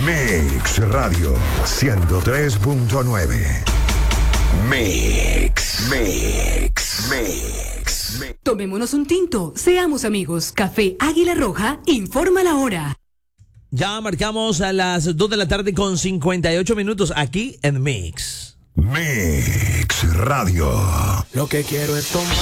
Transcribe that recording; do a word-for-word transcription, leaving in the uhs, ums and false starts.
Mix Radio ciento tres punto nueve. Mix, Mix, Mix, Mix. Tomémonos un tinto, seamos amigos. Café Águila Roja informa la hora. Ya marcamos a las dos de la tarde con cincuenta y ocho minutos aquí en Mix. Mix Radio. Lo que quiero es tomar.